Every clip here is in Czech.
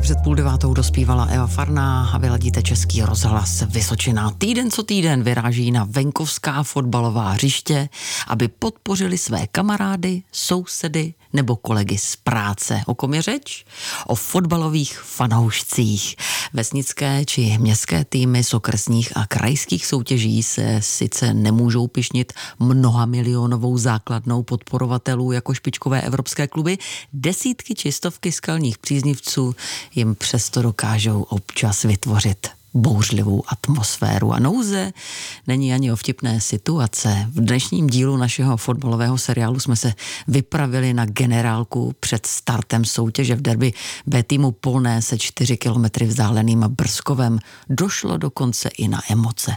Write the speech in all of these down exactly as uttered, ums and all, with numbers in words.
před půl devátou dospívala Eva Farná a vy ladíte Český rozhlas Vysočina. Týden co týden vyráží na venkovská fotbalová hřiště, aby podpořili své kamarády, sousedy nebo kolegy z práce. O kom je řeč? O fotbalových fanoušcích. Vesnické či městské týmy z okresních a krajských soutěží se sice nemůžou pyšnit mnoha milionovou základnou podporovatelů jako špičkové evropské kluby, desítky či stovky skalních příznivců jim přesto dokážou občas vytvořit bouřlivou atmosféru. A nouze není ani o vtipné situace. V dnešním dílu našeho fotbalového seriálu jsme se vypravili na Generálku před startem soutěže v derby B týmu Polné se čtyři kilometry vzdáleným Brzkovem. Došlo dokonce i na emoce.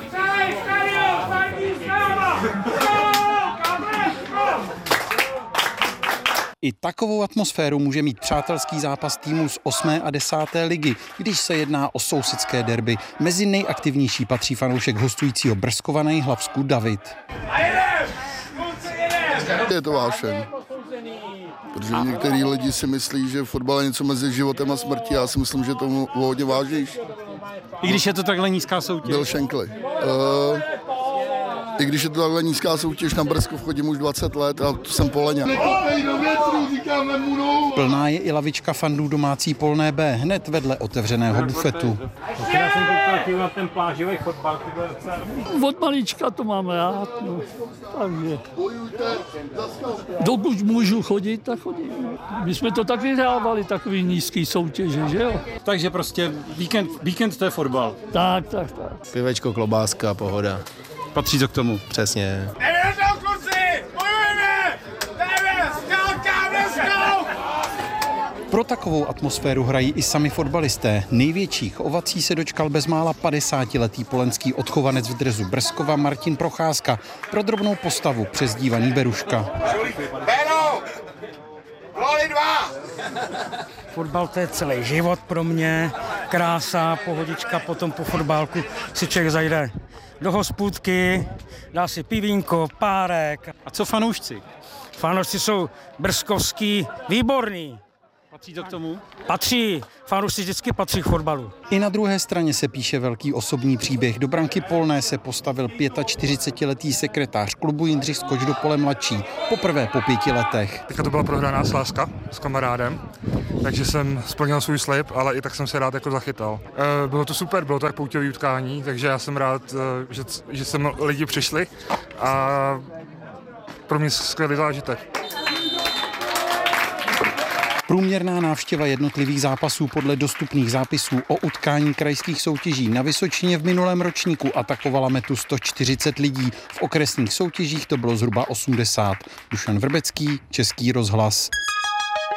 I takovou atmosféru může mít přátelský zápas týmu z osmé a desáté ligy, když se jedná o sousedské derby. Mezi nejaktivnější patří fanoušek hostujícího Brzkova na Jihlavsku David. Je to vášeň, protože některý lidi si myslí, že fotbal je něco mezi životem a smrtí. Já si myslím, že tomu hodně vážíš. I když je to takhle nízká soutěž? Byl Šenkli. Uh, I když je to takhle nízká soutěž, na Brzkov chodím už dvacet let a to jsem Poleňa. Plná je i lavička fandů domácí Polné B, hned vedle otevřeného bufetu. Já jsem koukal na ten plážový fotbal. Od malička to mám rád, no. Takže dokud můžu chodit, tak chodím. My jsme to tak vyhrávali, takový nízký soutěže, že jo? Takže prostě víkend, víkend to je fotbal. Tak, tak, tak. Pivečko, klobáska, pohoda. Patří to k tomu. Přesně. Pro takovou atmosféru hrají i sami fotbalisté. Největších ovací se dočkal bezmála padesátiletý polenský odchovanec v dresu Brzkova Martin Procházka. Pro drobnou postavu přezdívaný Beruška. Fotbal to je celý život pro mě. Krása, pohodička, potom po fotbálku si člověk zajde do hospůdky, dá si pivínko, párek. A co fanoušci? Fanoušci jsou brzkovský, výborný. Patří to k tomu? Patří. Fanoušci vždycky patří k fotbalu. I na druhé straně se píše velký osobní příběh. Do branky Polné se postavil čtyřicetiletý sekretář klubu Jindřich Skoč do pole mladší. Poprvé po pěti letech. Teďka to byla prohraná sázka s kamarádem, takže jsem splnil svůj slib, ale i tak jsem se rád jako zachytal. E, bylo to super, bylo to jak pouťový utkání, takže já jsem rád, že, že sem lidi přišli a pro mě skvělý zážitek. Průměrná návštěva jednotlivých zápasů podle dostupných zápisů o utkání krajských soutěží na Vysočině v minulém ročníku atakovala metu sto čtyřicet lidí. V okresních soutěžích to bylo zhruba osmdesát. Dušan Vrbecký, Český rozhlas.